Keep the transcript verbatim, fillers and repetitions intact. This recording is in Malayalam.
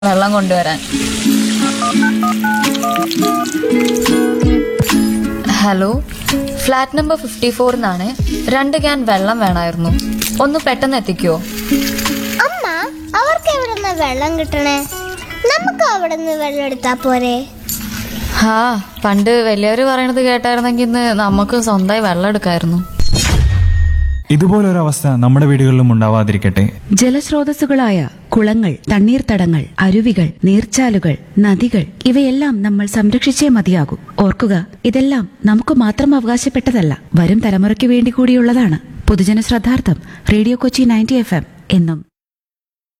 വെള്ളം കൊണ്ടുവരാൻ. Hello, flat number fifty ഫോറിന്നാണ്. രണ്ട് ക്യാൻ വെള്ളം വേണമായിരുന്നു. ഒന്ന് പെട്ടെന്ന് എത്തിക്കുവോ? അമ്മ, അവർക്ക് എവിടുന്ന് വെള്ളം കിട്ടണേ? നമുക്ക് അവിടുന്ന് വെള്ളം എടുത്താ പോരെ? ഹാ, പണ്ട് വലിയവര് പറയണത് കേട്ടായിരുന്നെങ്കിൽ ഇന്ന് നമുക്ക് സ്വന്തമായി വെള്ളം എടുക്കായിരുന്നു. ഇതുപോലൊരവസ്ഥ നമ്മുടെ വീടുകളിലും ഉണ്ടാവാതിരിക്കട്ടെ. ജലസ്രോതസ്സുകളായ കുളങ്ങൾ, തണ്ണീർത്തടങ്ങൾ, അരുവികൾ, നീർച്ചാലുകൾ, നദികൾ ഇവയെല്ലാം നമ്മൾ സംരക്ഷിച്ചേ മതിയാകൂ. ഓർക്കുക, ഇതെല്ലാം നമുക്ക് മാത്രം അവകാശപ്പെട്ടതല്ല, വരും തലമുറയ്ക്ക് വേണ്ടി കൂടിയുള്ളതാണ്. പൊതുജന ശ്രദ്ധാർത്ഥം radio Kochi ninety F M എന്നും